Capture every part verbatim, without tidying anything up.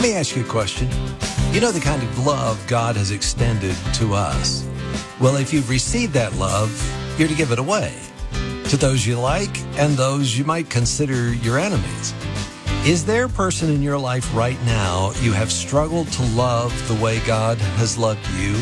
Let me ask you a question. You know the kind of love God has extended to us. Well, if you've received that love, you're to give it away to those you like and those you might consider your enemies. Is there a person in your life right now you have struggled to love the way God has loved you?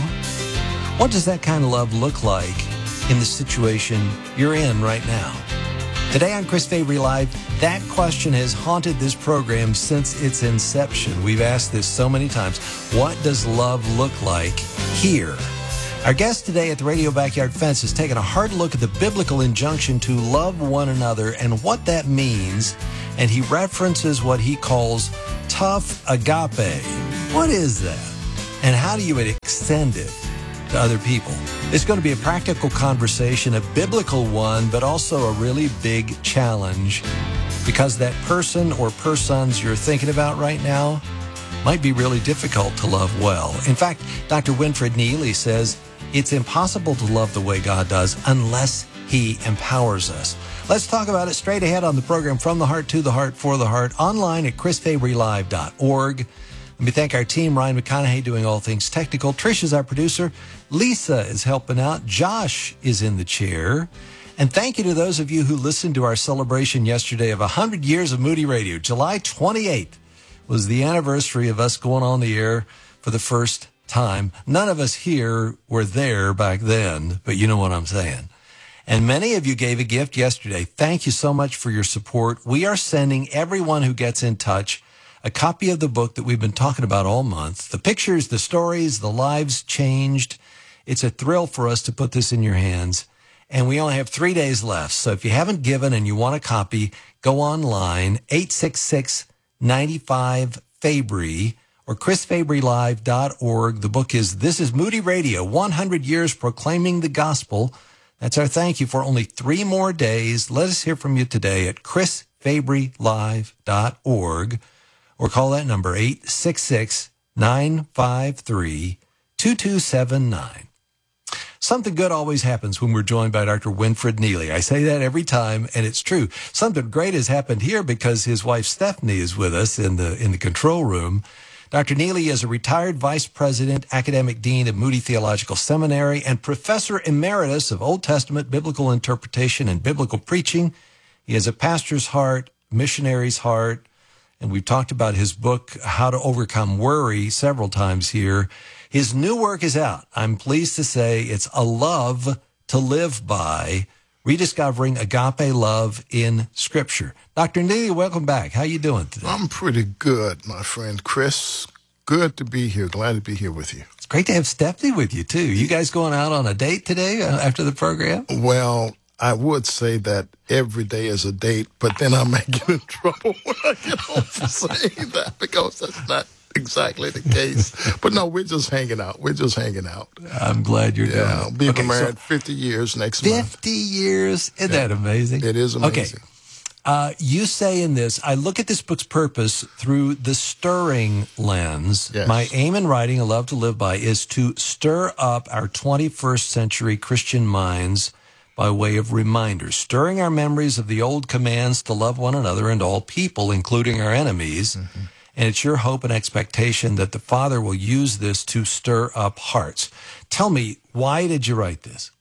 What does that kind of love look like in the situation you're in right now? Today on Chris Fabry Live, that question has haunted this program since its inception. We've asked this so many times. What does love look like here? Our guest today at the Radio Backyard Fence has taken a hard look at the biblical injunction to love one another and what that means, and he references what he calls tough agape. What is that? And how do you extend it to other people? It's going to be a practical conversation, a biblical one, but also a really big challenge because that person or persons you're thinking about right now might be really difficult to love well. In fact, Doctor Winfred Neely says it's impossible to love the way God does unless He empowers us. Let's talk about it straight ahead on the program From the Heart to the Heart for the Heart, online at chris fabry live dot org. Let me thank our team, Ryan McConaughey doing all things technical. Trish is our producer. Lisa is helping out. Josh is in the chair. And thank you to those of you who listened to our celebration yesterday of one hundred years of Moody Radio. July twenty-eighth was the anniversary of us going on the air for the first time. None of us here were there back then, but you know what I'm saying. And many of you gave a gift yesterday. Thank you so much for your support. We are sending everyone who gets in touch a copy of the book that we've been talking about all month. The pictures, the stories, the lives changed. It's a thrill for us to put this in your hands. And we only have three days left. So if you haven't given and you want a copy, go online, eight six six, nine five, Fabry or chris fabry live dot org. The book is This is Moody Radio, one hundred years Proclaiming the Gospel. That's our thank you for only three more days. Let us hear from you today at chris fabry live dot org. Or call that number, eight six six, nine five three, two two seven nine. Something good always happens when we're joined by Doctor Winfred Neely. I say that every time, and it's true. Something great has happened here because his wife Stephanie is with us in the in the control room. Doctor Neely is a retired vice president, academic dean of Moody Theological Seminary, and professor emeritus of Old Testament biblical interpretation and biblical preaching. He has a pastor's heart, missionary's heart, and we've talked about his book, How to Overcome Worry, several times here. His new work is out. I'm pleased to say it's A Love to Live By, Rediscovering Agape Love in Scripture. Doctor Neely, welcome back. How you doing today? I'm pretty good, my friend Chris. Good to be here. Glad to be here with you. It's great to have Stephanie with you, too. You guys going out on a date today uh, after the program? Well, I would say that every day is a date, but then I may get in trouble when I get home for saying that because that's not exactly the case. But no, we're just hanging out. We're just hanging out. I'm glad you're yeah, doing it. I'll be okay, married so fifty years next fifty month. fifty years? Isn't yeah. that amazing? It is amazing. Okay. Uh, you say in this, I look at this book's purpose through the stirring lens. Yes. My aim in writing A Love to Live By is to stir up our twenty-first century Christian minds by way of reminders, stirring our memories of the old commands to love one another and all people, including our enemies. Mm-hmm. And it's your hope and expectation that the Father will use this to stir up hearts. Tell me, why did you write this?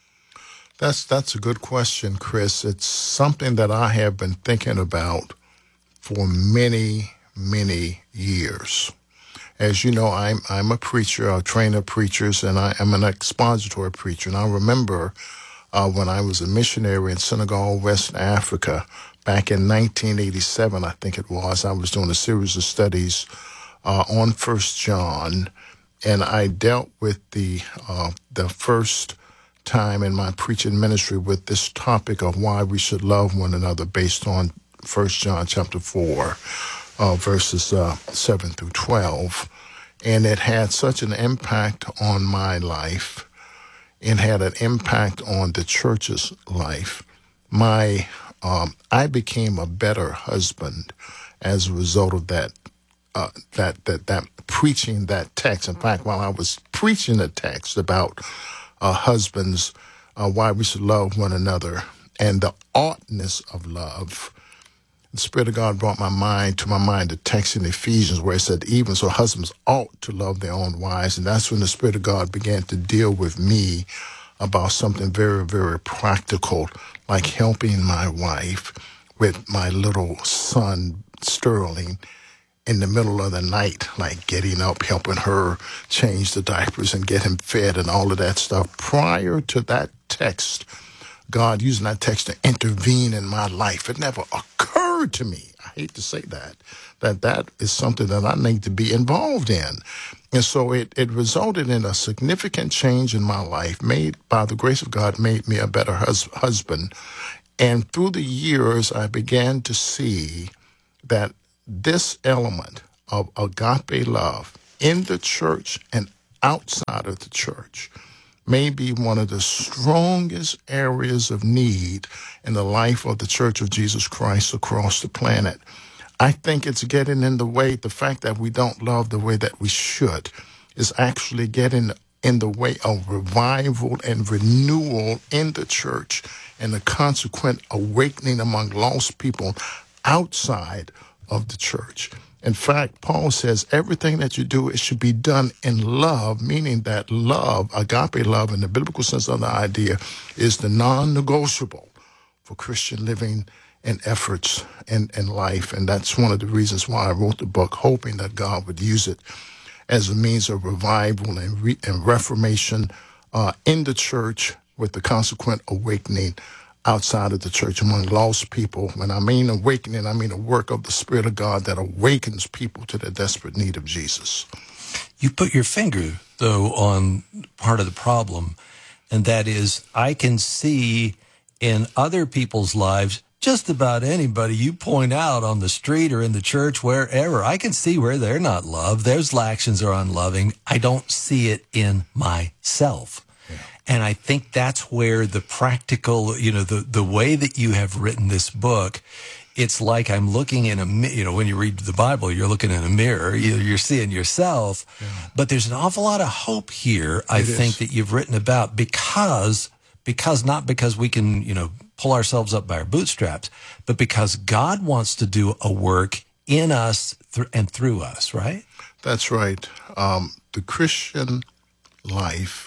That's that's a good question, Chris. It's something that I have been thinking about for many, many years. As you know, I'm I'm a preacher, a trainer of preachers, and I am an expository preacher. And I remember uh, when I was a missionary in Senegal, West Africa, back in nineteen eighty-seven, I think it was, I was doing a series of studies uh, on First John, and I dealt with the uh, the first time in my preaching ministry with this topic of why we should love one another based on First John chapter four, uh, verses uh, seven through twelve. And it had such an impact on my life. It had an impact on the church's life. My, um, I became a better husband as a result of that, uh, that, that, that preaching that text. In fact, while I was preaching the text about uh, husbands, uh, why we should love one another and the oughtness of love, the Spirit of God brought my mind to my mind the text in Ephesians where it said, even so husbands ought to love their own wives. And that's when the Spirit of God began to deal with me about something very, very practical, like helping my wife with my little son, Sterling, in the middle of the night, like getting up, helping her change the diapers and get him fed and all of that stuff. Prior to that text, God using that text to intervene in my life, it never occurred to me, I hate to say that, that that is something that I need to be involved in. And so it, it resulted in a significant change in my life, made, by the grace of God, made me a better hus- husband. And through the years, I began to see that this element of agape love in the church and outside of the church may be one of the strongest areas of need in the life of the Church of Jesus Christ across the planet. I think it's getting in the way. The fact that we don't love the way that we should is actually getting in the way of revival and renewal in the church and the consequent awakening among lost people outside of the church. In fact, Paul says everything that you do, it should be done in love, meaning that love, agape love in the biblical sense of the idea, is the non-negotiable for Christian living and efforts in, in life. And that's one of the reasons why I wrote the book, hoping that God would use it as a means of revival and, re- and reformation uh, in the church, with the consequent awakening outside of the church among lost people. When I mean awakening, I mean a work of the Spirit of God that awakens people to their desperate need of Jesus. You put your finger, though, on part of the problem, and that is I can see in other people's lives, just about anybody you point out on the street or in the church, wherever, I can see where they're not loved. Those actions are unloving. I don't see it in myself. Yeah. And I think that's where the practical, you know, the, the way that you have written this book, it's like I'm looking in a, you know, when you read the Bible, you're looking in a mirror, you're, you're seeing yourself, yeah. But there's an awful lot of hope here, I it think, is. that you've written about because, because not because we can, you know, pull ourselves up by our bootstraps, but because God wants to do a work in us th- and through us, right? That's right. Um, the Christian life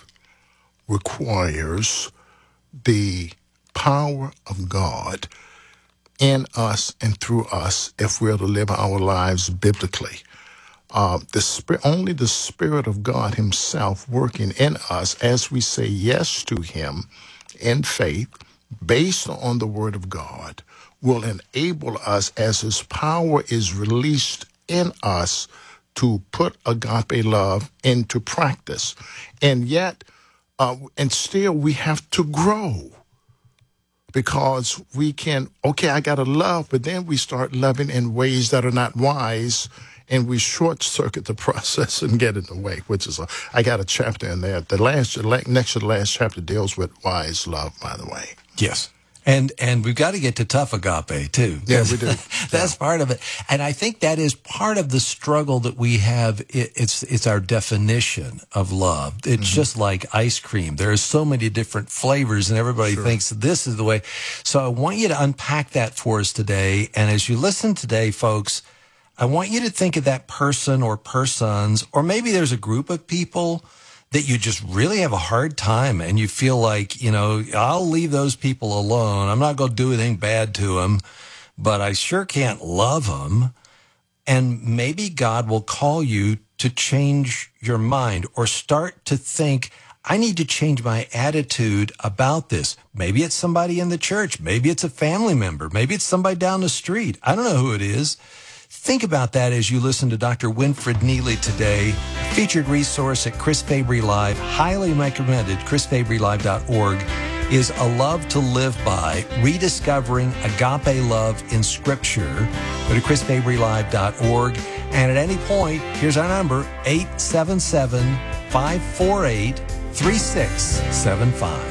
requires the power of God in us and through us if we're to live our lives biblically. Uh, the spirit, only the Spirit of God himself working in us as we say yes to him in faith, based on the Word of God, will enable us as his power is released in us to put agape love into practice. And yet, uh, and still we have to grow, because we can, okay, I got to love, but then we start loving in ways that are not wise, and we short circuit the process and get in the way, which is, a, I got a chapter in there. The last, next to the last chapter deals with wise love, by the way. Yes. And and we've got to get to tough agape, too. Yeah, we do. That's yeah. part of it. And I think that is part of the struggle that we have. It, it's it's our definition of love. It's mm-hmm. just like ice cream. There are so many different flavors, and everybody sure. thinks this is the way. So I want you to unpack that for us today. And as you listen today, folks, I want you to think of that person or persons, or maybe there's a group of people that you just really have a hard time and you feel like, you know, I'll leave those people alone. I'm not going to do anything bad to them, but I sure can't love them. And maybe God will call you to change your mind or start to think, I need to change my attitude about this. Maybe it's somebody in the church. Maybe it's a family member. Maybe it's somebody down the street. I don't know who it is. Think about that as you listen to Doctor Winfred Neely today. Featured resource at Chris Fabry Live. Highly recommended. chris fabry live dot org is A Love to Live By, Rediscovering Agape Love in Scripture. Go to chris fabry live dot org. And at any point, here's our number, eight seven seven, five four eight, three six seven five.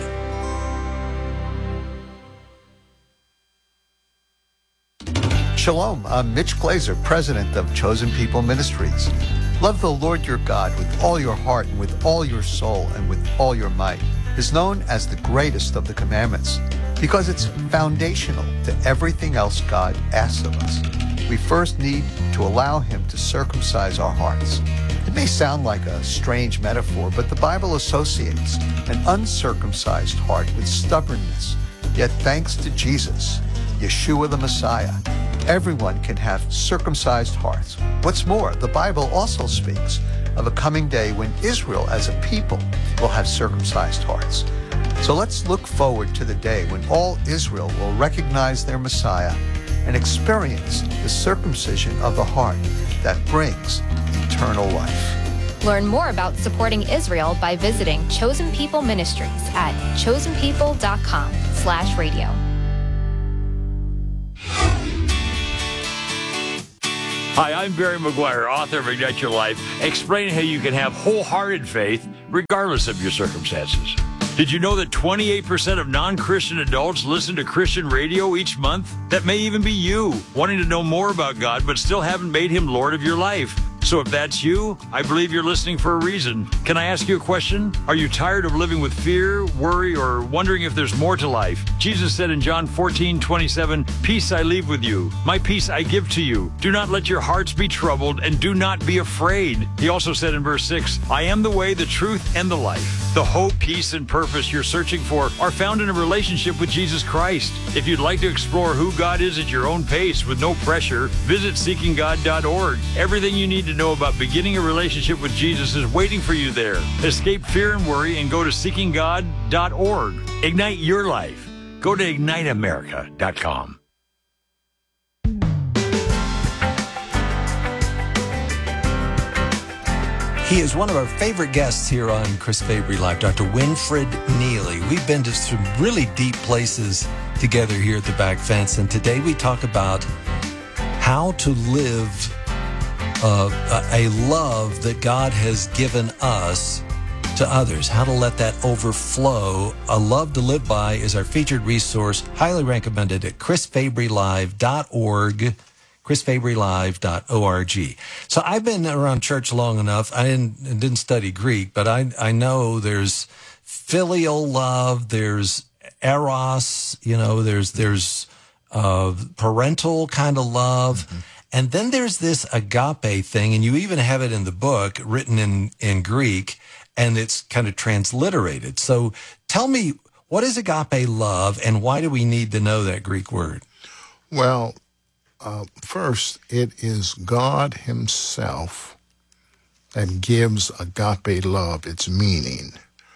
Shalom, I'm Mitch Glazer, president of Chosen People Ministries. Love the Lord your God with all your heart and with all your soul and with all your might is known as the greatest of the commandments. because it's foundational to everything else God asks of us. We first need to allow him to circumcise our hearts. It may sound like a strange metaphor, but the Bible associates an uncircumcised heart with stubbornness. Yet thanks to Jesus, Yeshua the Messiah, everyone can have circumcised hearts. What's more, the Bible also speaks of a coming day when Israel as a people will have circumcised hearts. So let's look forward to the day when all Israel will recognize their Messiah and experience the circumcision of the heart that brings eternal life. Learn more about supporting Israel by visiting Chosen People Ministries at chosenpeople.com slash radio. Hi, I'm Barry McGuire, author of Ignite Your Life, explaining how you can have wholehearted faith regardless of your circumstances. Did you know that twenty-eight percent of non-Christian adults listen to Christian radio each month? That may even be you, wanting to know more about God, but still haven't made him Lord of your life. So if that's you, I believe you're listening for a reason. Can I ask you a question? Are you tired of living with fear, worry, or wondering if there's more to life? Jesus said in John fourteen twenty-seven, "Peace I leave with you. My peace I give to you. Do not let your hearts be troubled, and do not be afraid." He also said in verse six, "I am the way, the truth, and the life." The hope, peace, and purpose you're searching for are found in a relationship with Jesus Christ. If you'd like to explore who God is at your own pace with no pressure, visit seeking god dot org. Everything you need to know about beginning a relationship with Jesus is waiting for you there. Escape fear and worry and go to seeking god dot org. Ignite your life. Go to ignite america dot com. He is one of our favorite guests here on Chris Fabry Live, Doctor Winfred Neely. We've been to some really deep places together here at the Back Fence, and today we talk about how to live uh, a love that God has given us to others, how to let that overflow. A Love to Live By is our featured resource, highly recommended at chris fabry live dot org. chris fabry live dot org. So I've been around church long enough. I didn't didn't study Greek, but I I know there's filial love, there's eros, you know, there's there's uh, parental kind of love, mm-hmm. and then there's this agape thing, and you even have it in the book written in in Greek, and it's kind of transliterated. So tell me, what is agape love, and why do we need to know that Greek word? Well, Uh, first, it is God himself that gives agape love its meaning.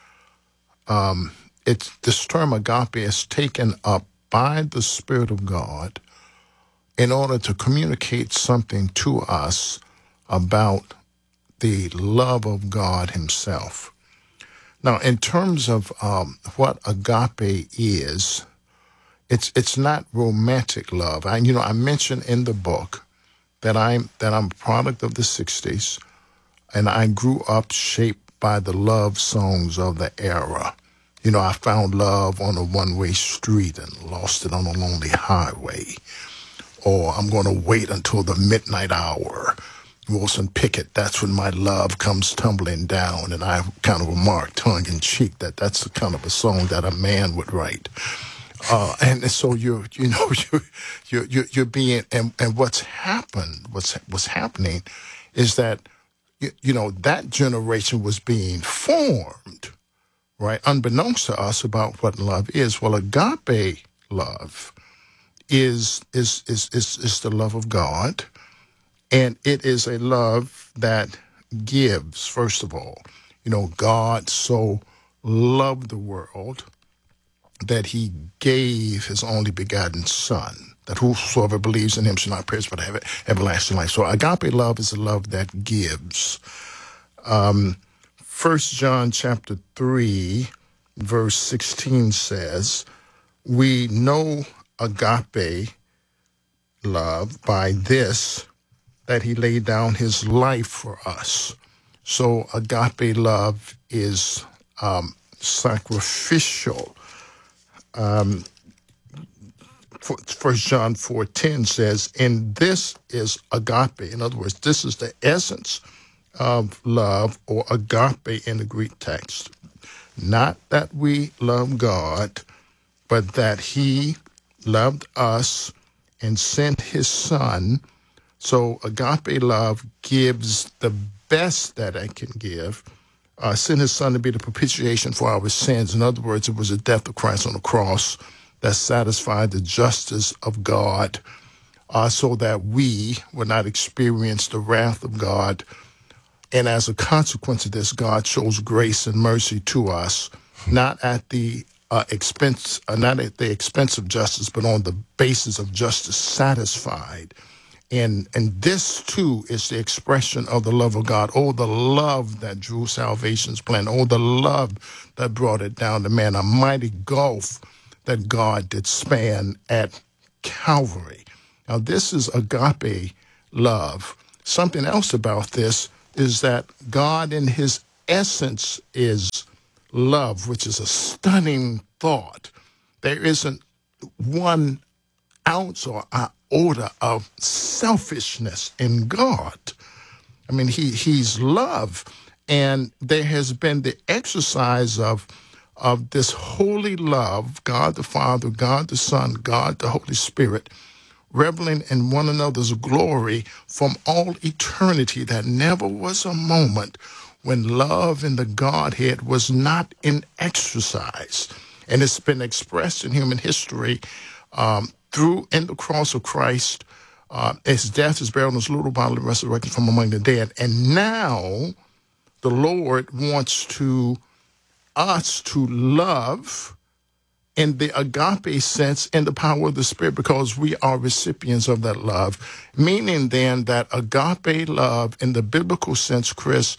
Um, it's, this term agape is taken up by the Spirit of God in order to communicate something to us about the love of God himself. Now, in terms of um, what agape is, It's it's not romantic love. I you know I mentioned in the book that I'm that I'm a product of the sixties, and I grew up shaped by the love songs of the era. You know, I found love on a one-way street and lost it on a lonely highway. Or I'm going to wait until the midnight hour. Wilson Pickett, that's when my love comes tumbling down, and I kind of remarked tongue-in-cheek that that's the kind of a song that a man would write. Uh, and so you're, you know, you're, you're, you're being, and, and what's happened, what's, what's happening is that, you, you know, that generation was being formed, right? Unbeknownst to us about what love is. Well, agape love is, is, is, is, is the love of God. And it is a love that gives, first of all. You know, God so loved the world that he gave his only begotten Son, that whosoever believes in him shall not perish but have everlasting life. So agape love is a love that gives. Um, First John chapter three, verse sixteen says, we know agape love by this, that he laid down his life for us. So agape love is um, sacrificial. Um, First John four ten says, and this is agape. In other words, this is the essence of love, or agape in the Greek text. Not that we love God, but that he loved us and sent his son. So agape love gives the best that it can give, uh, sent his son to be the propitiation for our sins. In other words, it was the death of Christ on the cross that satisfied the justice of God, uh, so that we would not experience the wrath of God. And as a consequence of this, God shows grace and mercy to us, not at the uh, expense, uh, not at the expense of justice, but on the basis of justice satisfied. And and this, too, is the expression of the love of God. Oh, the love that drew salvation's plan. Oh, the love that brought it down to man. A mighty gulf that God did span at Calvary. Now, this is agape love. Something else about this is that God in his essence is love, which is a stunning thought. There isn't one ounce or iota of selfishness in God. I mean, he he's love. And there has been the exercise of, of this holy love, God the Father, God the Son, God the Holy Spirit, reveling in one another's glory from all eternity. That never was a moment when love in the Godhead was not in exercise. And it's been expressed in human history um, through in the cross of Christ, uh, his death, his burial, and his little bodily resurrection from among the dead. And now the Lord wants to us to love in the agape sense, in the power of the Spirit, because we are recipients of that love. Meaning then that agape love in the biblical sense, Chris,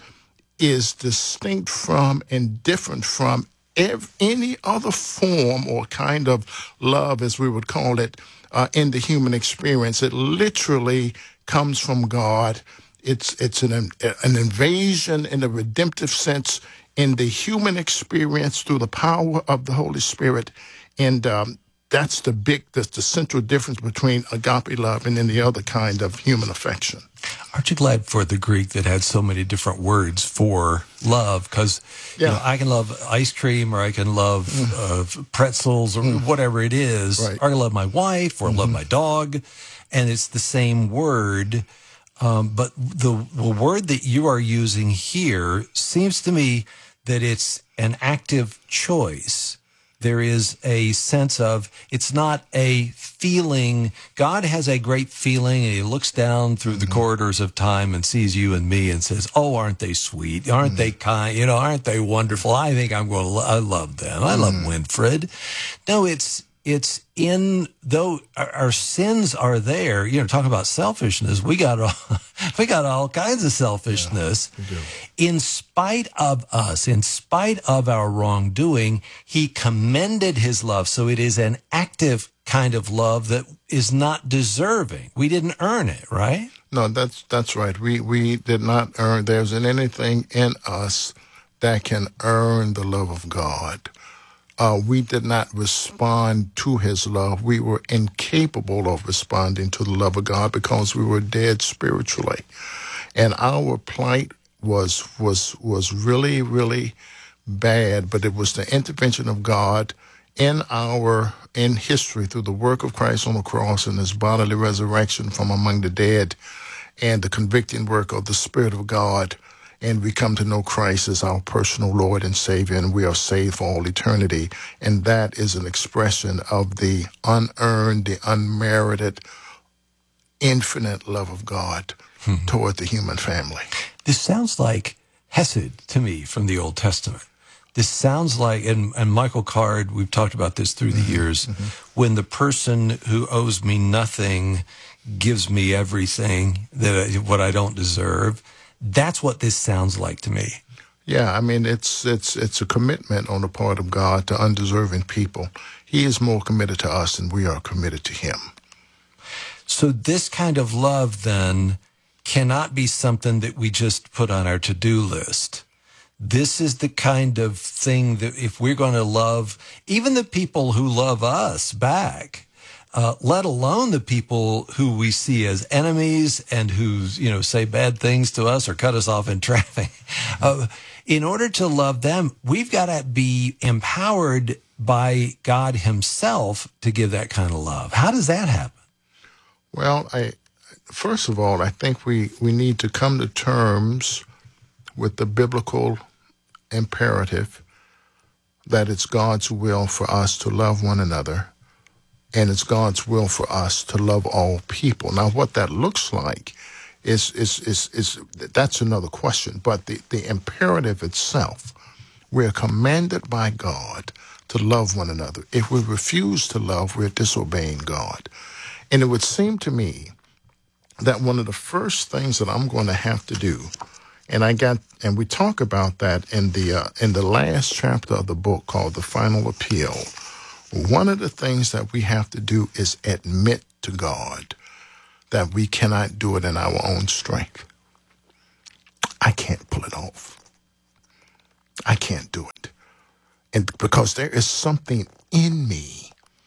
is distinct from and different from ev- any other form or kind of love, as we would call it, uh, in the human experience. It literally comes from God. It's it's an an invasion in a redemptive sense in the human experience through the power of the Holy Spirit. And um, that's the big, that's the central difference between agape love and any other kind of human affection. Aren't you glad for the Greek that had so many different words for love? Because yeah. you know, I can love ice cream, or I can love mm. uh, pretzels, or mm. whatever it is. Right. Or I can love my wife, or mm-hmm. love my dog, and it's the same word. Um, but the, the word that you are using here seems to me that it's an active choice. There is a sense of, it's not a feeling. God has a great feeling, and he looks down through the mm-hmm. corridors of time and sees you and me and says, oh, aren't they sweet? Aren't mm-hmm. they kind? You know, aren't they wonderful? I think I'm going to, lo- I love them. I mm-hmm. love Winfred. No, it's, it's in, though our, our sins are there, you know, talk about selfishness. We got all, we got all kinds of selfishness. Yeah, we do. In spite of us, in spite of our wrongdoing, he commended his love. So it is an active kind of love that is not deserving. We didn't earn it, right? No, that's, that's right. We, we did not earn, there isn't anything in us that can earn the love of God. Uh, we did not respond to his love. We were incapable of responding to the love of God because we were dead spiritually. And our plight was was was really, really bad, but it was the intervention of God in our in history through the work of Christ on the cross and his bodily resurrection from among the dead and the convicting work of the Spirit of God. And we come to know Christ as our personal Lord and Savior, and we are saved for all eternity. And that is an expression of the unearned, the unmerited, infinite love of God hmm. toward the human family. This sounds like Hesed to me from the Old Testament. This sounds like, and, and Michael Card, we've talked about this through the years, mm-hmm. when the person who owes me nothing gives me everything, that I, what I don't deserve. That's what this sounds like to me. Yeah, I mean, it's it's it's a commitment on the part of God to undeserving people. He is more committed to us than we are committed to him. So this kind of love, then, cannot be something that we just put on our to-do list. This is the kind of thing that if we're going to love, even the people who love us back, uh, let alone the people who we see as enemies and who, you know, say bad things to us or cut us off in traffic. Uh, in order to love them, we've got to be empowered by God himself to give that kind of love. How does that happen? Well, I, first of all, I think we, we need to come to terms with the biblical imperative that it's God's will for us to love one another, and it's God's will for us to love all people. Now, what that looks like is is is, is that's another question. But the, the imperative itself, we're commanded by God to love one another. If we refuse to love, we're disobeying God. And it would seem to me that one of the first things that I'm going to have to do, and I got, and we talk about that in the uh, in the last chapter of the book called The Final Appeal. One of the things that we have to do is admit to God that we cannot do it in our own strength. I can't pull it off. I can't do it. And because there is something in me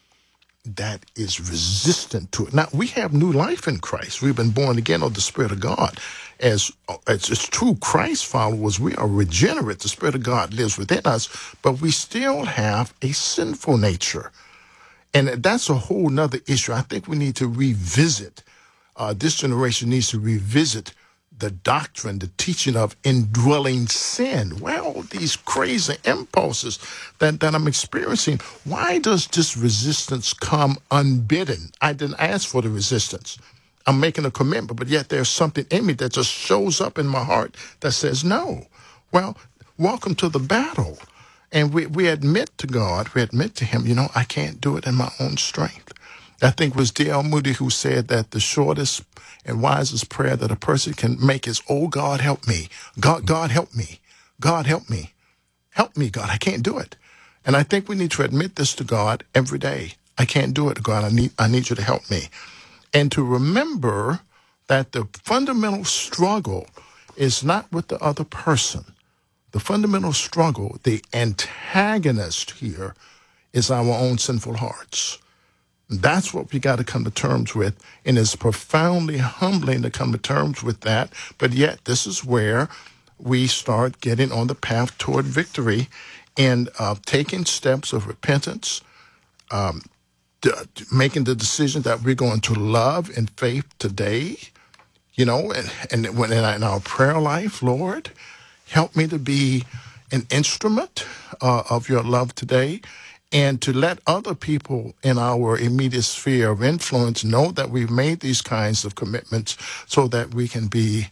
that is resistant to it. Now, we have new life in Christ. We've been born again of the Spirit of God. As, as, as true Christ followers, we are regenerate. The Spirit of God lives within us, but we still have a sinful nature. And that's a whole nother issue. I think we need to revisit, uh, this generation needs to revisit the doctrine, the teaching of indwelling sin. Well, these crazy impulses that, that I'm experiencing, why does this resistance come unbidden? I didn't ask for the resistance. I'm making a commitment, but yet there's something in me that just shows up in my heart that says no. Well, welcome to the battle. And we, we admit to God, we admit to him, you know, I can't do it in my own strength. I think it was D L Moody who said that the shortest and wisest prayer that a person can make is, oh, God, help me. God, God, help me. God, help me. Help me, God. I can't do it. And I think we need to admit this to God every day. I can't do it, God. I need, I need you to help me. And to remember that the fundamental struggle is not with the other person. The fundamental struggle, the antagonist here, is our own sinful hearts. That's what we got to come to terms with, and it's profoundly humbling to come to terms with that. But yet, this is where we start getting on the path toward victory and uh, taking steps of repentance, um, d- making the decision that we're going to love in faith today, you know, and, and when in our prayer life, Lord, help me to be an instrument uh, of your love today. And to let other people in our immediate sphere of influence know that we've made these kinds of commitments so that we can be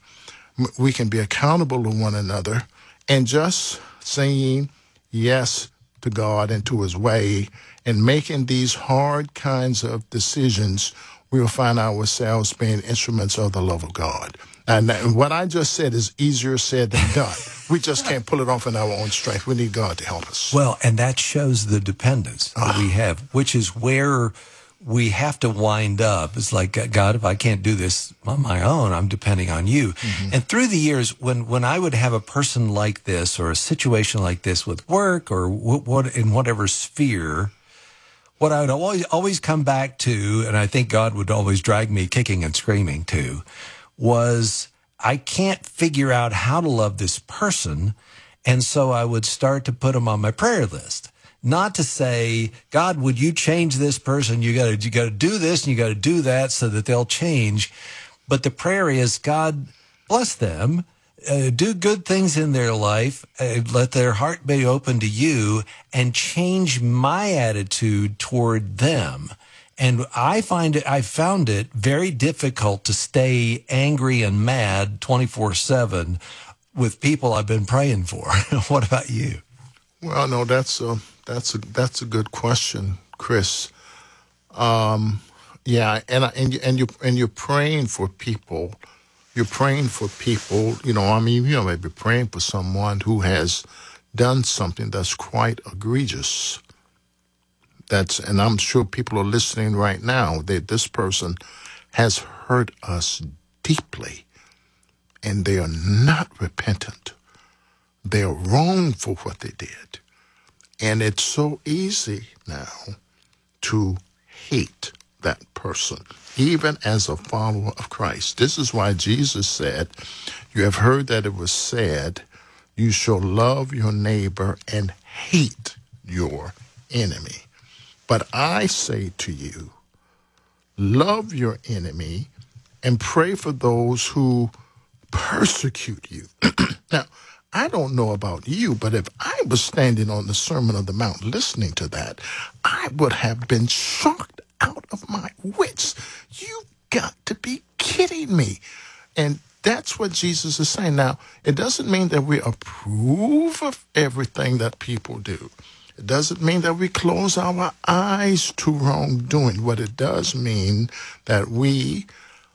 we can be accountable to one another, and just saying yes to God and to his way and making these hard kinds of decisions, we'll find ourselves being instruments of the love of God. And what I just said is easier said than done. We just can't pull it off in our own strength. We need God to help us. Well, and that shows the dependence that we have, which is where we have to wind up. It's like, God, if I can't do this on my own, I'm depending on you. Mm-hmm. And through the years, when, when I would have a person like this or a situation like this with work or what, what in whatever sphere, what I would always, always come back to, and I think God would always drag me kicking and screaming to, was I can't figure out how to love this person, and so I would start to put them on my prayer list. Not to say, God, would you change this person? You got to you got to do this and you got to do that so that they'll change. But the prayer is, God, bless them, uh, do good things in their life, uh, let their heart be open to you, and change my attitude toward them. And I find it, I found it very difficult to stay angry and mad twenty-four seven with people I've been praying for. What about you? Well, no, that's a, that's a, that's a good question, Chris. Um, yeah. And, I, and, you, and you, and you're praying for people, you're praying for people, you know, I mean, you know, maybe praying for someone who has done something that's quite egregious. That's, and I'm sure people are listening right now, that this person has hurt us deeply, and they are not repentant. They are wrong for what they did. And it's so easy now to hate that person, even as a follower of Christ. This is why Jesus said, you have heard that it was said, you shall love your neighbor and hate your enemy. But I say to you, love your enemy and pray for those who persecute you. Now, I don't know about you, but if I was standing on the Sermon on the Mount listening to that, I would have been shocked out of my wits. You've got to be kidding me. And that's what Jesus is saying. Now, it doesn't mean that we approve of everything that people do. It doesn't mean that we close our eyes to wrongdoing. What it does mean that we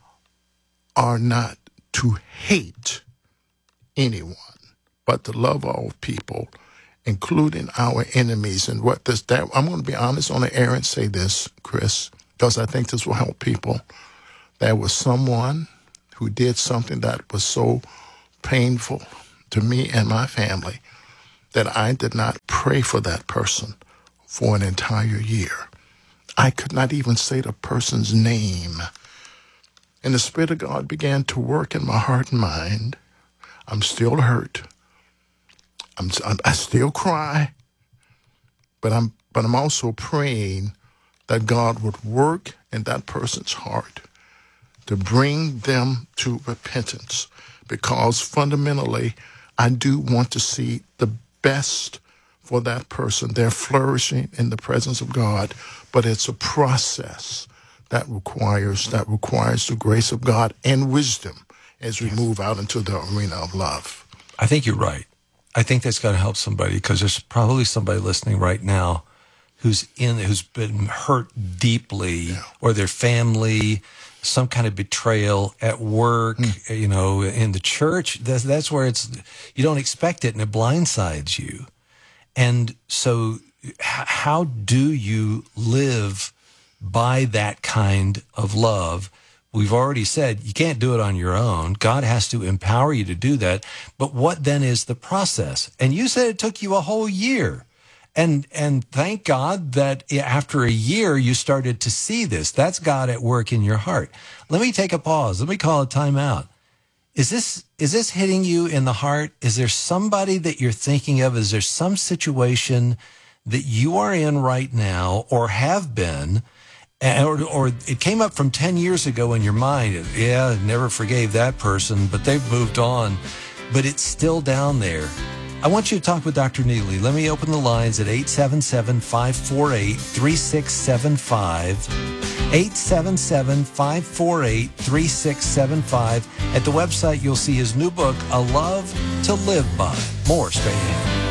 are not to hate anyone, but to love all people, including our enemies. And what this, that, I'm going to be honest on the air and say this, Chris, because I think this will help people. There was someone who did something that was so painful to me and my family that I did not pray for that person for an entire year. I could not even say the person's name. And the Spirit of God began to work in my heart and mind. I'm still hurt. I'm, I still cry. But I'm, but I'm also praying that God would work in that person's heart to bring them to repentance. Because fundamentally, I do want to see the best for that person. They're flourishing in the presence of God, but it's a process that requires that requires the grace of God and wisdom as we yes. move out into the arena of love. I think you're right. I think that's going to help somebody, because there's probably somebody listening right now who's in who's been hurt deeply, yeah. or their family, some kind of betrayal at work, mm. you know, in the church. That's, that's where it's, you don't expect it and it blindsides you. And so h- how do you live by that kind of love? We've already said you can't do it on your own. God has to empower you to do that. But what then is the process? And you said it took you a whole year. And and thank God that after a year, you started to see this. That's God at work in your heart. Let me take a pause. Let me call a timeout. Is this, is this hitting you in the heart? Is there somebody that you're thinking of? Is there some situation that you are in right now or have been, or, or it came up from ten years ago in your mind? Yeah, never forgave that person, but they've moved on, but it's still down there. I want you to talk with Doctor Neely. Let me open the lines at eight seven seven, five four eight, three six seven five. eight seven seven, five four eight, three six seven five. At the website, you'll see his new book, A Love to Live By. More straight ahead.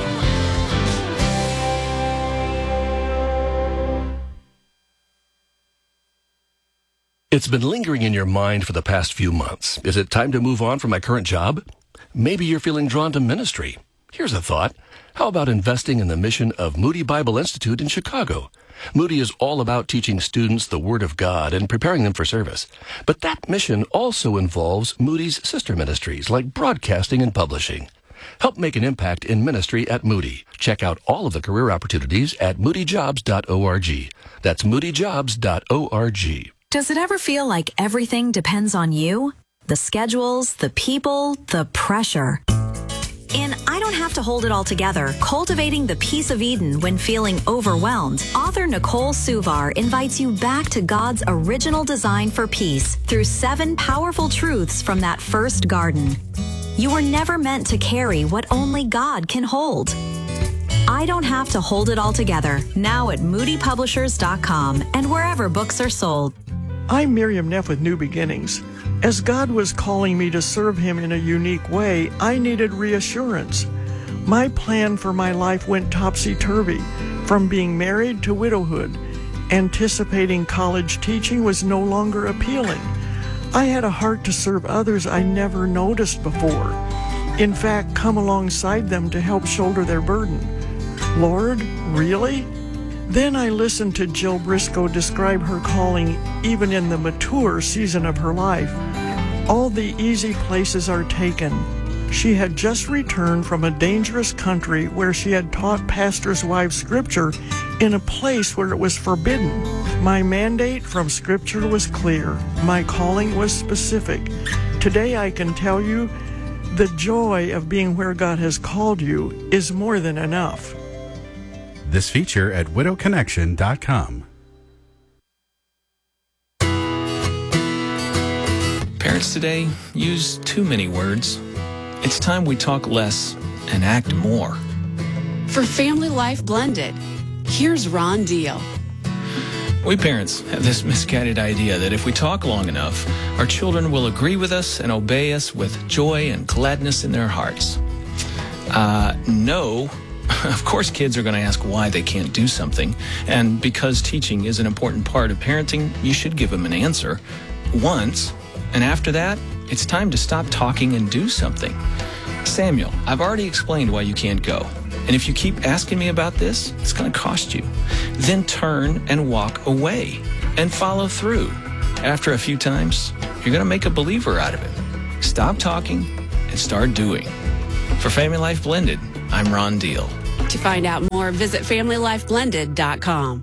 It's been lingering in your mind for the past few months. Is it time to move on from my current job? Maybe you're feeling drawn to ministry. Here's a thought. How about investing in the mission of Moody Bible Institute in Chicago? Moody is all about teaching students the Word of God and preparing them for service. But that mission also involves Moody's sister ministries like broadcasting and publishing. Help make an impact in ministry at Moody. Check out all of the career opportunities at moody jobs dot org. That's moody jobs dot org. Does it ever feel like everything depends on you? The schedules, the people, the pressure. In I Don't Have to Hold It All Together, Cultivating the Peace of Eden When Feeling Overwhelmed, author Nicole Suvar invites you back to God's original design for peace through seven powerful truths from that first garden. You were never meant to carry what only God can hold. I Don't Have to Hold It All Together, now at moody publishers dot com and wherever books are sold. I'm Miriam Neff with New Beginnings. As God was calling me to serve Him in a unique way, I needed reassurance. My plan for my life went topsy-turvy, from being married to widowhood. Anticipating college teaching was no longer appealing. I had a heart to serve others I never noticed before. In fact, come alongside them to help shoulder their burden. Lord, really? Then I listened to Jill Briscoe describe her calling even in the mature season of her life. All the easy places are taken. She had just returned from a dangerous country where she had taught pastors' wives scripture in a place where it was forbidden. My mandate from Scripture was clear. My calling was specific. Today I can tell you the joy of being where God has called you is more than enough. This feature at widow connection dot com. Parents today use too many words. It's time we talk less and act more. For Family Life Blended, here's Ron Deal. We parents have this misguided idea that if we talk long enough, our children will agree with us and obey us with joy and gladness in their hearts. Uh, no. Of course, kids are going to ask why they can't do something. And because teaching is an important part of parenting, you should give them an answer once. And after that, it's time to stop talking and do something. Samuel, I've already explained why you can't go. And if you keep asking me about this, it's going to cost you. Then turn and walk away and follow through. After a few times, you're going to make a believer out of it. Stop talking and start doing. For Family Life Blended, I'm Ron Deal. To find out more, visit family life blended dot com.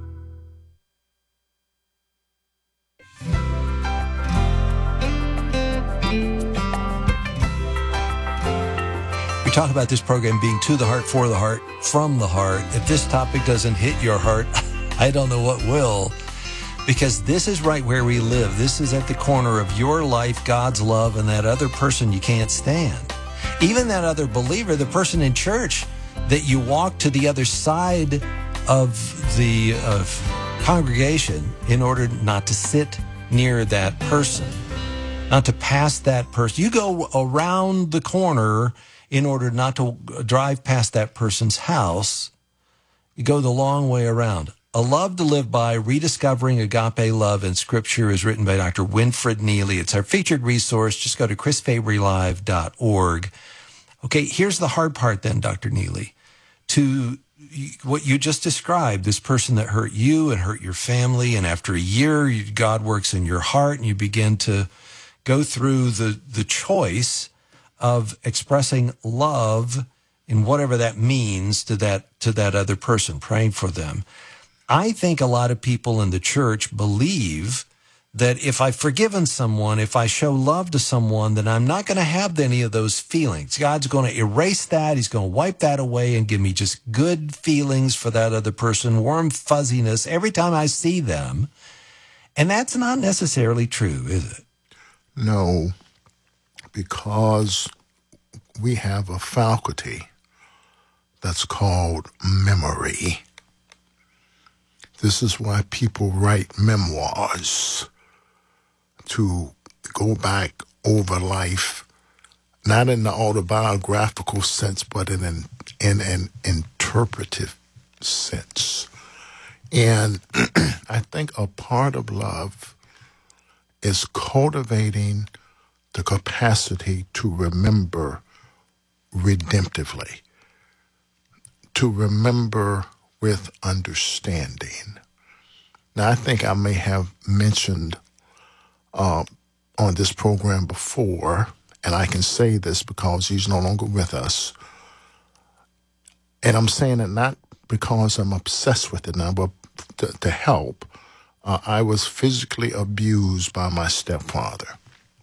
We talk about this program being to the heart, for the heart, from the heart. If this topic doesn't hit your heart, I don't know what will. Because this is right where we live. This is at the corner of your life, God's love, and that other person you can't stand. Even that other believer, the person in church that you walk to the other side of the uh, congregation in order not to sit near that person, not to pass that person. You go around the corner in order not to drive past that person's house. You go the long way around. A Love to Live By, Rediscovering Agape Love in Scripture is written by Doctor Winfred Neely. It's our featured resource. Just go to chris fabry live dot org. Okay, here's the hard part then, Doctor Neely. To what you just described, this person that hurt you and hurt your family, and after a year, God works in your heart, and you begin to go through the, the choice of expressing love in whatever that means to that to that other person, praying for them. I think a lot of people in the church believe that if I've forgiven someone, if I show love to someone, then I'm not going to have any of those feelings. God's going to erase that. He's going to wipe that away and give me just good feelings for that other person, warm fuzziness every time I see them. And that's not necessarily true, is it? No, because we have a faculty that's called memory. This is why people write memoirs, to go back over life, not in the autobiographical sense, but in an, in an interpretive sense. And I think a part of love is cultivating the capacity to remember redemptively, to remember with understanding. Now, I think I may have mentioned uh, on this program before, and I can say this because he's no longer with us, and I'm saying it not because I'm obsessed with it now, but to, to help. Uh, I was physically abused by my stepfather.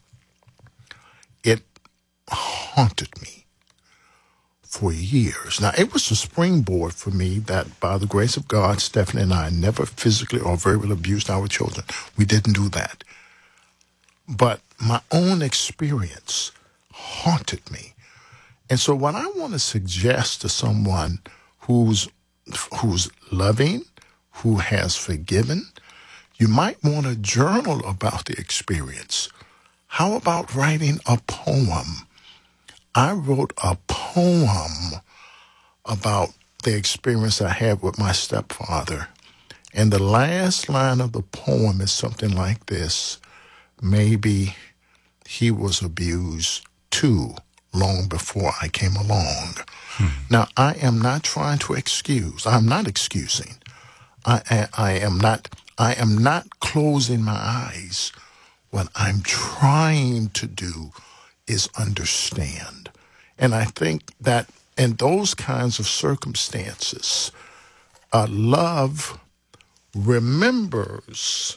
It haunted me for years. Now, it was a springboard for me that, by the grace of God, Stephanie and I never physically or verbally abused our children. We didn't do that. But my own experience haunted me. And so what I want to suggest to someone who's who's loving, who has forgiven, you might want to journal about the experience. How about writing a poem? I wrote a poem about the experience I had with my stepfather. And the last line of the poem is something like this: maybe he was abused too long before I came along. Hmm. Now, I am not trying to excuse. I'm not excusing. I, I, I am not, I am not closing my eyes. What I'm trying to do is understand. And I think that in those kinds of circumstances, uh, love remembers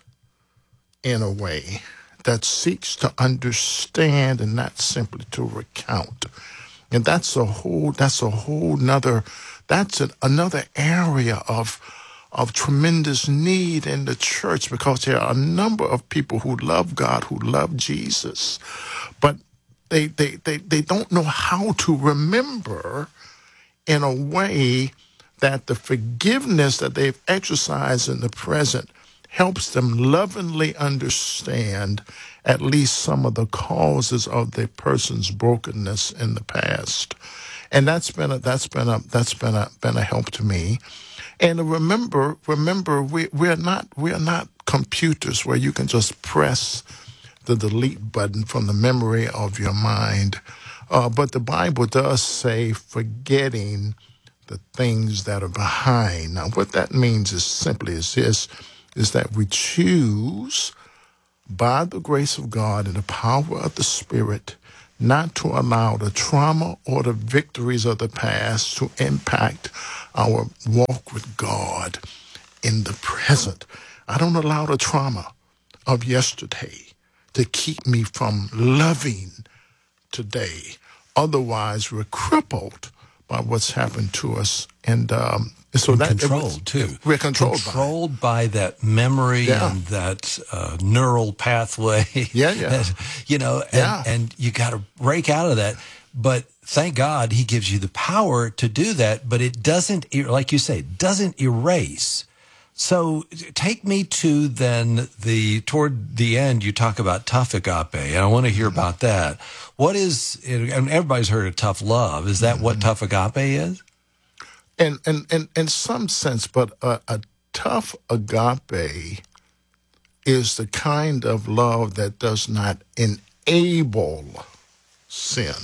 in a way that seeks to understand and not simply to recount. And that's a whole, that's a whole nother, that's an, another area of, of tremendous need in the church, because there are a number of people who love God, who love Jesus, but they, they, they, they don't know how to remember in a way that the forgiveness that they've exercised in the present helps them lovingly understand at least some of the causes of the person's brokenness in the past. And that's been a, that's been a, that's been a, been a help to me. And remember, remember, we, we're not, we're not computers where you can just press the delete button from the memory of your mind. Uh, but the Bible does say forgetting the things that are behind. Now, what that means is simply is this, is that we choose by the grace of God and the power of the Spirit not to allow the trauma or the victories of the past to impact our walk with God in the present. I don't allow the trauma of yesterday to keep me from loving today. Otherwise, we're crippled by what's happened to us. And um, so and that controlled was, too. We're controlled, controlled by, by that memory yeah. and that uh, neural pathway. Yeah, yeah. And, you know, and, yeah. and you got to break out of that. But thank God he gives you the power to do that. But it doesn't, like you say, it doesn't erase. So take me to then the, toward the end, you talk about tough agape, and I want to hear about that. What is, and everybody's heard of tough love. Is that mm-hmm. what tough agape is? In, in, in, in some sense, but a, a tough agape is the kind of love that does not enable sin.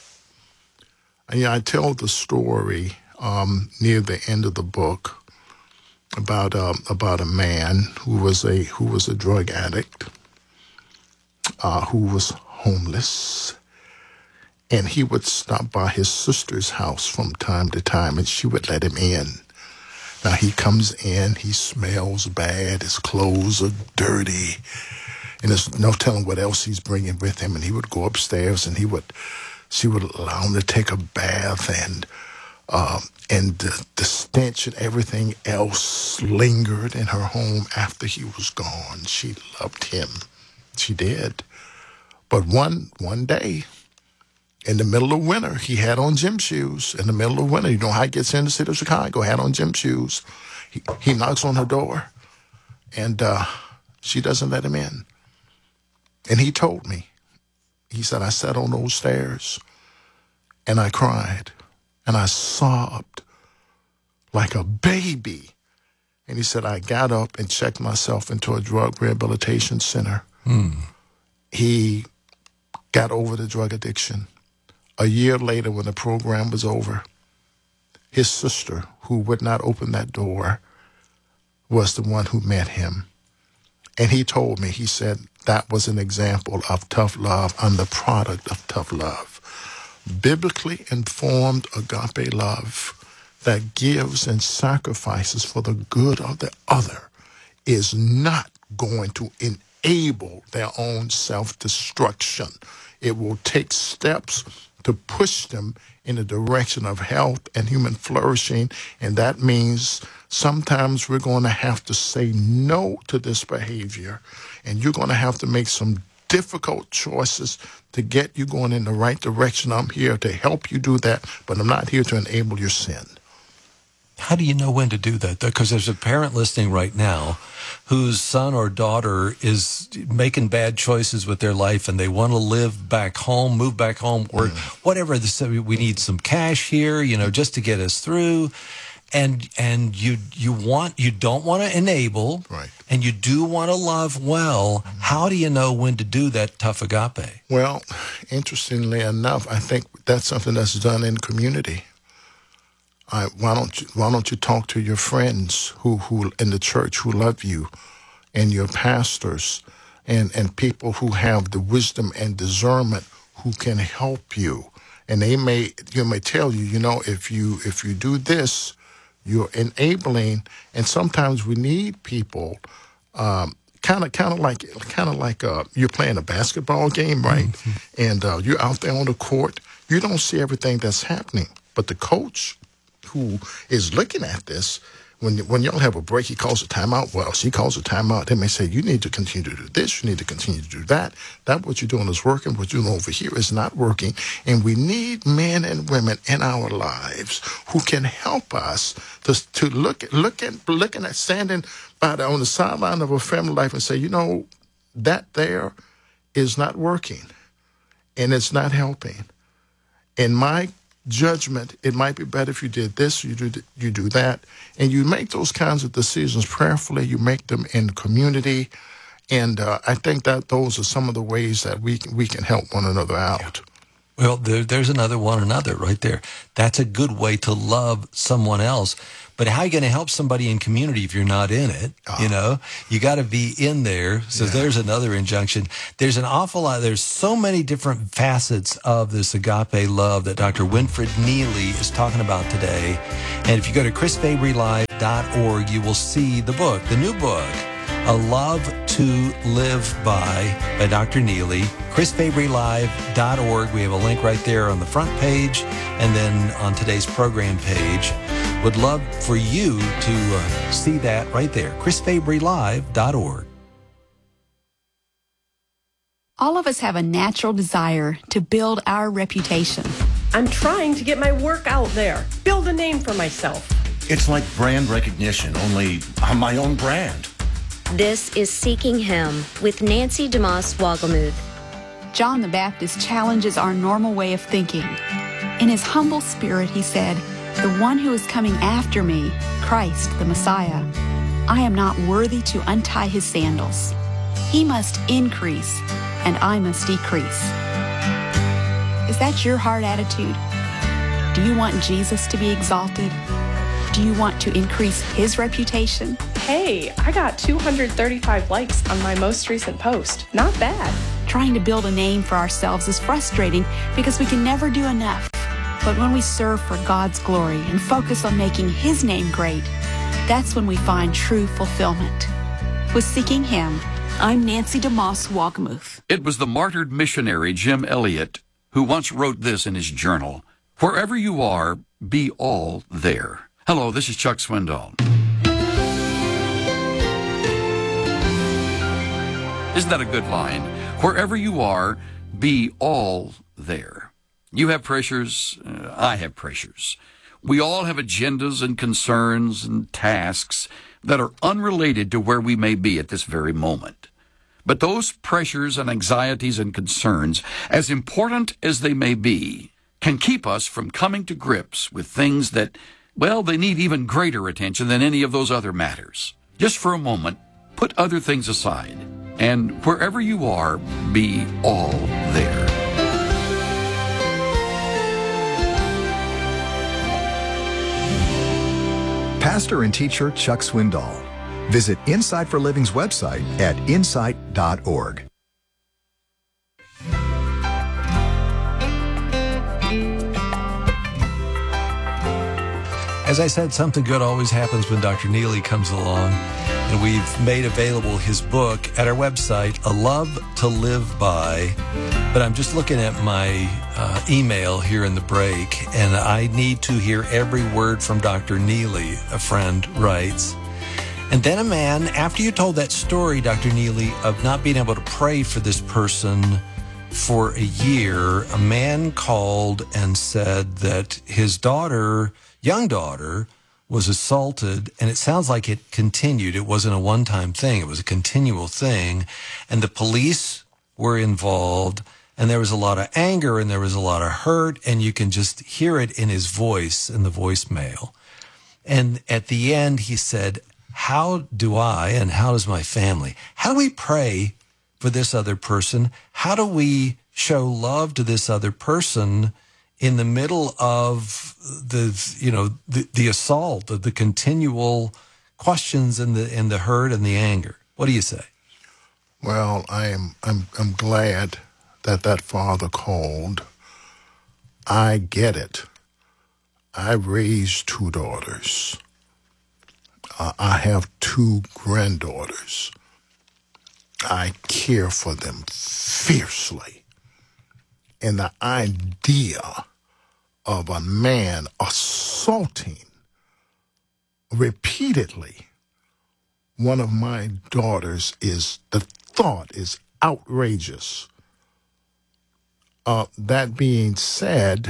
And, you know, I tell the story um, near the end of the book about um, about a man who was a who was a drug addict, uh, who was homeless, and he would stop by his sister's house from time to time, and she would let him in. Now he comes in, he smells bad, his clothes are dirty, and there's no telling what else he's bringing with him. And he would go upstairs, and he would, she would allow him to take a bath, and. Um, and the, the stench and everything else lingered in her home after he was gone. She loved him. She did. But one one day, in the middle of winter, he had on gym shoes. In the middle of winter, you know how he gets in the city of Chicago, had on gym shoes. He, he knocks on her door, and uh, she doesn't let him in. And he told me, he said, I sat on those stairs, and I cried. And I sobbed like a baby. And he said, I got up and checked myself into a drug rehabilitation center. Mm. He got over the drug addiction. A year later, when the program was over, his sister, who would not open that door, was the one who met him. And he told me, he said, that was an example of tough love. I'm the product of tough love. Biblically informed agape love that gives and sacrifices for the good of the other is not going to enable their own self-destruction. It will take steps to push them in the direction of health and human flourishing, and that means sometimes we're going to have to say no to this behavior, and you're going to have to make some difficult choices to get you going in the right direction. I'm here to help you do that, but I'm not here to enable your sin. How do you know when to do that? Because there's a parent listening right now whose son or daughter is making bad choices with their life, and they want to live back home, move back home, or mm. whatever. We need some cash here, you know, just to get us through. And and you you want you don't want to enable, right? And you do want to love well. Mm-hmm. How do you know when to do that tough agape? Well, interestingly enough, I think that's something that's done in community. I, why don't you why don't you talk to your friends who, who in the church who love you, and your pastors, and and people who have the wisdom and discernment who can help you, and they may you may tell you, you know, if you if you do this, You're enabling, and sometimes we need people, um, kind of, kind of like, kind of like uh, you're playing a basketball game, right? Mm-hmm. And uh, you're out there on the court. You don't see everything that's happening, but the coach who is looking at this, when when y'all have a break, he calls a timeout. Well, she calls a timeout. They may say, you need to continue to do this. You need to continue to do that. That what you're doing is working. What you're doing over here is not working. And we need men and women in our lives who can help us to, to look, look at, looking at standing by the, on the sideline of a family life and say, you know, that there is not working and it's not helping. In my judgment, it might be better if you did this, you do you do that, and you make those kinds of decisions prayerfully. You make them in community, and uh, I think that those are some of the ways that we can, we can help one another out. Well, there, there's another one another right there. That's a good way to love someone else. But how are you going to help somebody in community if you're not in it? Uh, you know, you got to be in there. So yeah. There's another injunction. There's an awful lot. There's so many different facets of this agape love that Doctor Winfred Neely is talking about today. And if you go to chris fabry live dot org, you will see the book, the new book, A Love to Live By by Doctor Neely. chris fabry live dot org. We have a link right there on the front page and then on today's program page. Would love for you to uh, see that right there, chris fabry live dot org. All of us have a natural desire to build our reputation. I'm trying to get my work out there, build a name for myself. It's like brand recognition, only I'm my own brand. This is Seeking Him with Nancy DeMoss Wogelmuth. John the Baptist challenges our normal way of thinking. In his humble spirit, he said, "The one who is coming after me, Christ, the Messiah, I am not worthy to untie his sandals. He must increase, and I must decrease." Is that your heart attitude? Do you want Jesus to be exalted? Do you want to increase his reputation? Hey, I got two hundred thirty-five likes on my most recent post. Not bad. Trying to build a name for ourselves is frustrating because we can never do enough. But when we serve for God's glory and focus on making his name great, that's when we find true fulfillment. With Seeking Him, I'm Nancy DeMoss Wogelmuth. It was the martyred missionary Jim Elliot who once wrote this in his journal: "Wherever you are, be all there." Hello, this is Chuck Swindoll. Isn't that a good line? Wherever you are, be all there. You have pressures, uh, I have pressures. We all have agendas and concerns and tasks that are unrelated to where we may be at this very moment. But those pressures and anxieties and concerns, as important as they may be, can keep us from coming to grips with things that, well, they need even greater attention than any of those other matters. Just for a moment, put other things aside, and wherever you are, be all there. Pastor and teacher Chuck Swindoll. Visit Insight for Living's website at insight dot org. As I said, something good always happens when Doctor Neely comes along, and we've made available his book at our website, A Love to Live By. But I'm just looking at my uh, email here in the break, and I need to hear every word from Doctor Neely, a friend writes. And then a man, after you told that story, Doctor Neely, of not being able to pray for this person for a year, a man called and said that his daughter, young daughter, was assaulted, and it sounds like it continued. It wasn't a one-time thing. It was a continual thing, and the police were involved, and there was a lot of anger, and there was a lot of hurt, and you can just hear it in his voice, in the voicemail. And at the end, he said, how do I and how does my family, how do we pray for this other person? How do we show love to this other person in the middle of the, you know, the, the assault, the, the continual questions and the and the hurt and the anger? What do you say? Well, I'm I'm I'm glad that that father called. I get it. I raised two daughters. Uh, I have two granddaughters. I care for them fiercely. And the idea of a man assaulting repeatedly one of my daughters is, the thought is outrageous. Uh, that being said,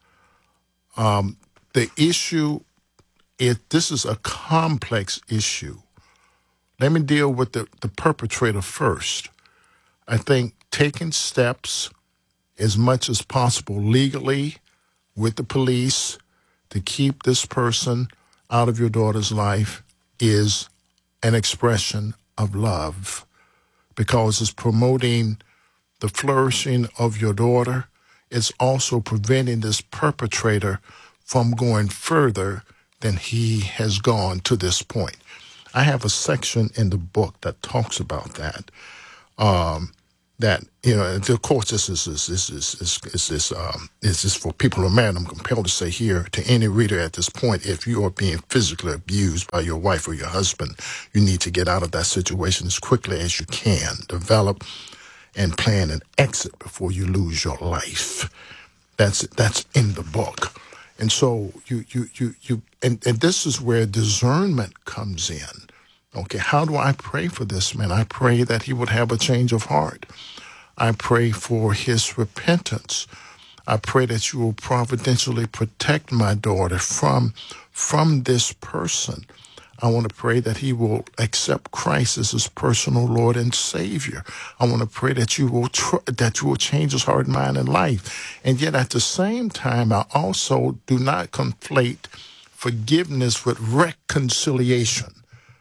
um, the issue, it, this is a complex issue. Let me deal with the, the perpetrator first. I think taking steps as much as possible legally with the police to keep this person out of your daughter's life is an expression of love, because it's promoting the flourishing of your daughter. It's also preventing this perpetrator from going further than he has gone to this point. I have a section in the book that talks about that. Um, that, you know, of course, this is this is this is this is um, this is for people who are married. I'm compelled to say here to any reader at this point: if you are being physically abused by your wife or your husband, you need to get out of that situation as quickly as you can. Develop and plan an exit before you lose your life. That's that's in the book. And so you you you you and, and this is where discernment comes in. Okay, how do I pray for this man? I pray that he would have a change of heart. I pray for his repentance. I pray that you will providentially protect my daughter from, from this person. I want to pray that he will accept Christ as his personal Lord and Savior. I want to pray that you will tr- that you will change his heart, mind, and life. And yet at the same time, I also do not conflate forgiveness with reconciliation.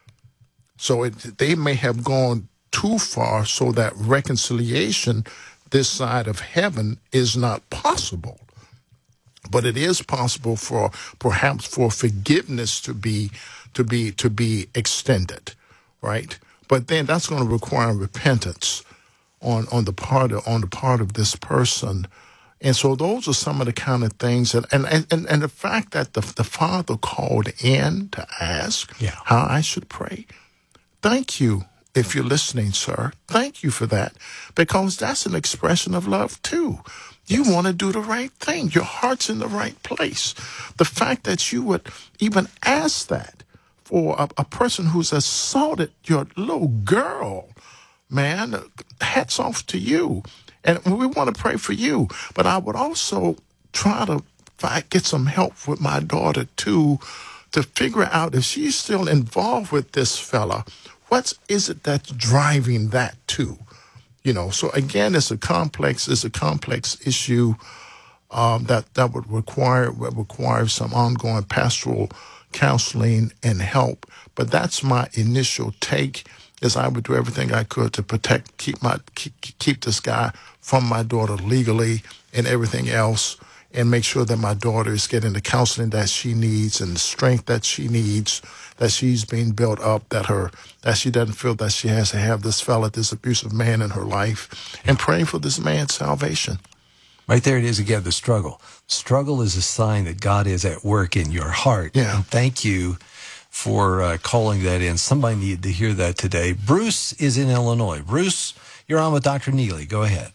So it, they may have gone too far so that reconciliation this side of heaven is not possible. But it is possible for perhaps for forgiveness to be to be to be extended, right? But then that's going to require repentance on on the part of, on the part of this person. And so those are some of the kind of things that, and and, and the fact that the, the father called in to ask yeah. how I should pray. Thank you, if you're listening, sir. Thank you for that, because that's an expression of love, too. You yes. want to do the right thing. Your heart's in the right place. The fact that you would even ask that for a, a person who's assaulted your little girl, man, hats off to you. And we want to pray for you. But I would also try to get some help with my daughter, too, to figure out if she's still involved with this fella. What is it that's driving that too? You know, so again, it's a complex, it's a complex issue um, that, that would require, would require some ongoing pastoral counseling and help. But that's my initial take, is I would do everything I could to protect, keep my, keep, keep this guy from my daughter legally and everything else, and make sure that my daughter is getting the counseling that she needs and the strength that she needs, that she's being built up, that her that she doesn't feel that she has to have this fella, this abusive man in her life, and praying for this man's salvation. Right there it is again, the struggle. Struggle is a sign that God is at work in your heart. Yeah. And thank you for uh, calling that in. Somebody needed to hear that today. Bruce is in Illinois. Bruce, you're on with Doctor Neely. Go ahead.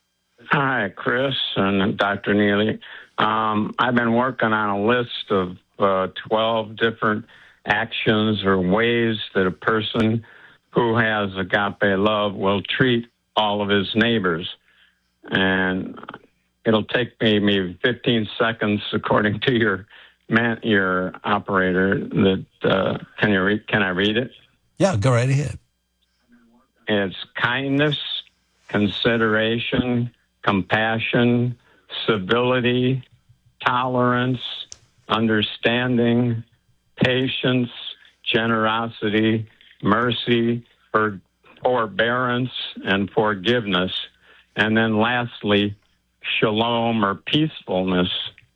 Hi, Chris and Doctor Neely. Um, I've been working on a list of uh, twelve different actions or ways that a person who has agape love will treat all of his neighbors. And it'll take me maybe fifteen seconds, according to your man, your operator. That uh, can you read? Can I read it? Yeah, go right ahead. It's kindness, consideration, compassion, civility, tolerance, understanding, patience, generosity, mercy, for forbearance, and forgiveness. And then lastly, shalom or peacefulness.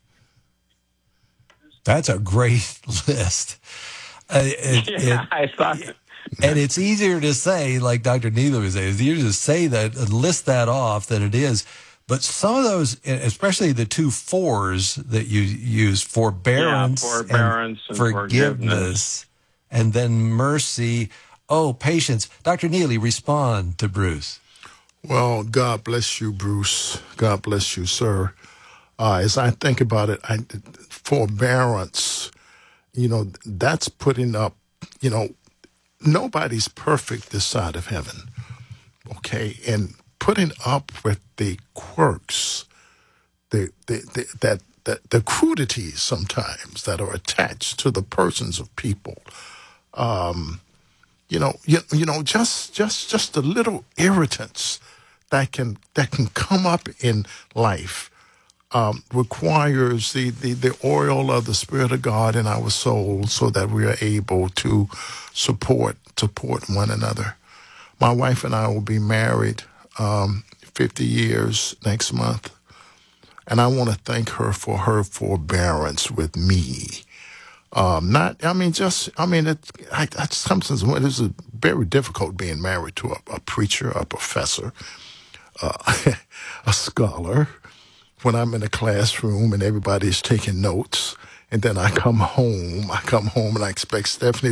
That's a great list. Uh, it, yeah, it, I thought... And it's easier to say, like Doctor Neely was saying, it's easier to say that and list that off than it is. But some of those, especially the two fours that you use, forbearance, yeah, forbearance and, and forgiveness, forgiveness. and then mercy. Oh, patience. Doctor Neely, respond to Bruce. Well, God bless you, Bruce. God bless you, sir. Uh, as I think about it, I, forbearance, you know, that's putting up, you know, nobody's perfect this side of heaven, okay? And putting up with the quirks, the, the, the that, that the crudities sometimes that are attached to the persons of people, um, you know, you, you know, just just just the little irritants that can that can come up in life um, requires the, the the oil of the Spirit of God in our soul, so that we are able to support support one another. My wife and I will be married um, fifty years next month, and I want to thank her for her forbearance with me. Um, not, I mean, just, I mean, it, I, I sometimes, it is very difficult being married to a, a preacher, a professor, uh, a scholar, when I'm in a classroom and everybody's taking notes, and then I come home, I come home and I expect Stephanie